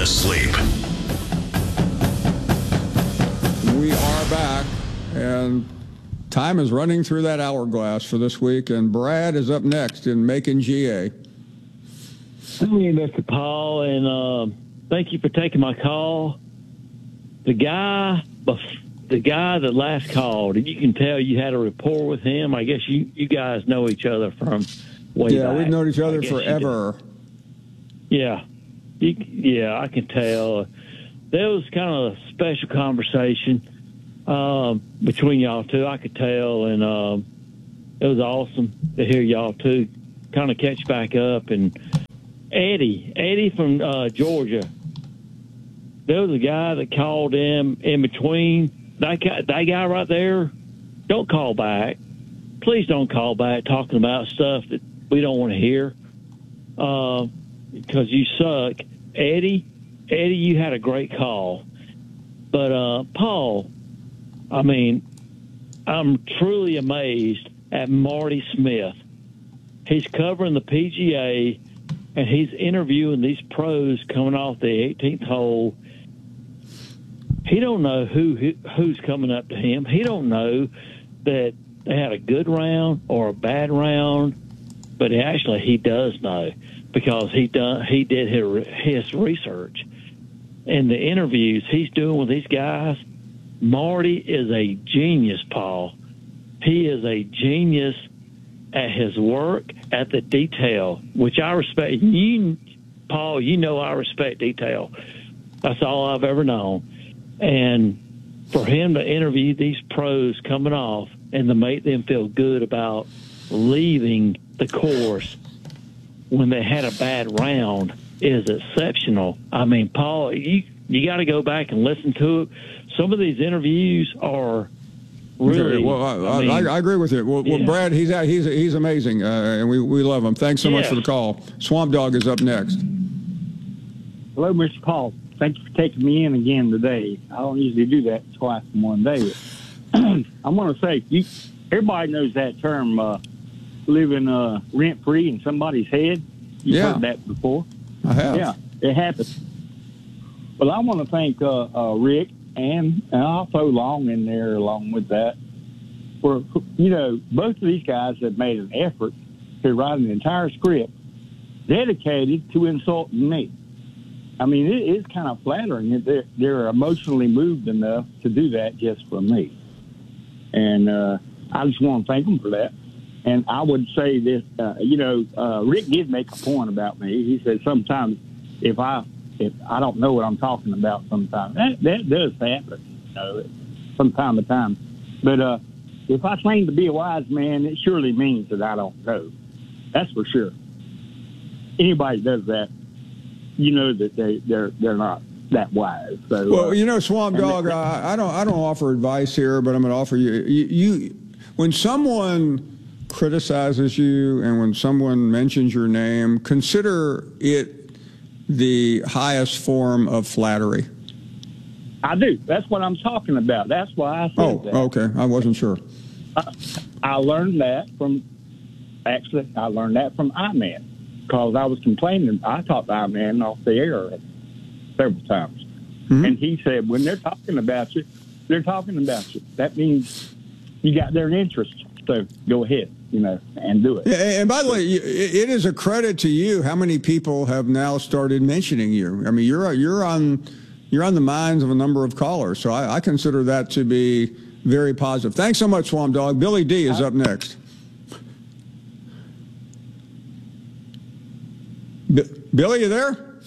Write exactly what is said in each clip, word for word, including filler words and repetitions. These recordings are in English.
to sleep. We are back, and time is running through that hourglass for this week, and Brad is up next in Macon, G A. Hey, Mister Paul, and uh, thank you for taking my call. The guy, the guy that last called, and you can tell you had a rapport with him. I guess you, you guys know each other from way yeah, back. we've known each other forever. Yeah, you, yeah, I can tell. There was kind of a special conversation um, between y'all two. I could tell, and um, it was awesome to hear y'all two kind of catch back up. And Eddie, Eddie from uh, Georgia, there was a guy that called him in between. That guy, that guy right there, don't call back. Please don't call back talking about stuff that we don't want to hear uh, because you suck. Eddie, Eddie, you had a great call. But, uh, Paul, I mean, I'm truly amazed at Marty Smith. He's covering the P G A, and he's interviewing these pros coming off the eighteenth hole. He don't know who, who who's coming up to him. He don't know that they had a good round or a bad round, but actually he does know because he done he did his, his research. And the interviews he's doing with these guys, Marty is a genius, Paul. He is a genius at his work, at the detail, which I respect. You, Paul, you know I respect detail. That's all I've ever known. And for him to interview these pros coming off and to make them feel good about leaving the course when they had a bad round is exceptional. I mean, Paul, you you got to go back and listen to it. Some of these interviews are really. Well, I, I, mean, I, I agree with you. Well, yeah. well Brad, he's he's he's amazing, uh, and we, we love him. Thanks so yeah. much for the call. Swamp Dog is up next. Hello, Mister Paul. Thank you for taking me in again today. I don't usually do that twice in one day. I'm going to say, you, everybody knows that term, uh, living uh, rent-free in somebody's head. You've yeah. heard that before. I have. Yeah, it happens. Well, I want to thank uh, uh, Rick, and, and I'll throw Long in there along with that. For, you know, both of these guys have made an effort to write an entire script dedicated to insulting me. I mean, it is kind of flattering that they're, they're emotionally moved enough to do that just for me. And uh, I just want to thank them for that. And I would say this, uh, you know, uh, Rick did make a point about me. He said sometimes if I if I don't know what I'm talking about sometimes. That, that does happen, you know, from time to time. But uh, if I claim to be a wise man, it surely means that I don't know. That's for sure. Anybody does that, you know that they, they're they're not that wise. So, well, uh, you know, Swamp Dog, I, I don't I don't offer advice here, but I'm going to offer you, you you when someone criticizes you and when someone mentions your name, consider it the highest form of flattery. I do. That's what I'm talking about. That's why I said oh, that. Oh, okay. I wasn't sure. I, I learned that from actually I learned that from I-Man. Because I was complaining, I talked to I-Man off the air several times. Mm-hmm. And he said, when they're talking about you, they're talking about you. That means you got their interest. So go ahead, you know, and do it. Yeah, and by the way, it is a credit to you how many people have now started mentioning you. I mean, you're you're on you're on the minds of a number of callers. So I, I consider that to be very positive. Thanks so much, Swamp Dog. Billy D is up next. B- Billy, you there?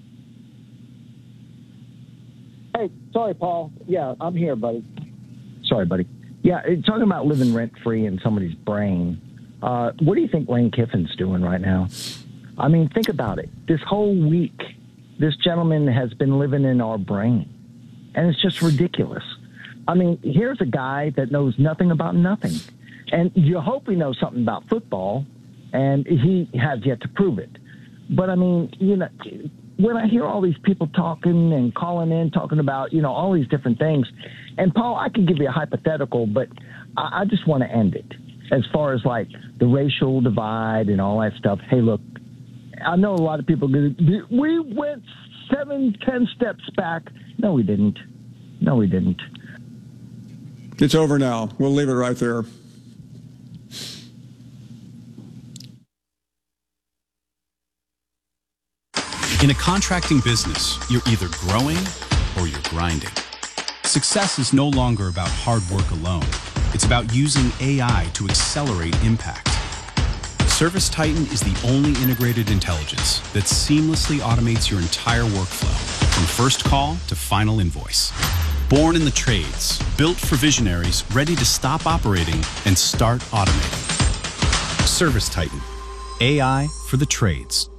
Hey, sorry, Paul. Yeah, I'm here, buddy. Sorry, buddy. Yeah, talking about living rent-free in somebody's brain, uh, what do you think Lane Kiffin's doing right now? I mean, think about it. This whole week, this gentleman has been living in our brain, and it's just ridiculous. I mean, here's a guy that knows nothing about nothing, and you hope he knows something about football, and he has yet to prove it. But, I mean, you know, when I hear all these people talking and calling in, talking about, you know, all these different things, and, Paul, I can give you a hypothetical, but I, I just want to end it as far as, like, the racial divide and all that stuff. Hey, look, I know a lot of people go, we went seven, ten steps back. No, we didn't. No, we didn't. It's over now. We'll leave it right there. In a contracting business, you're either growing or you're grinding. Success is no longer about hard work alone. It's about using A I to accelerate impact. ServiceTitan is the only integrated intelligence that seamlessly automates your entire workflow, from first call to final invoice. Born in the trades, built for visionaries ready to stop operating and start automating. ServiceTitan, A I for the trades.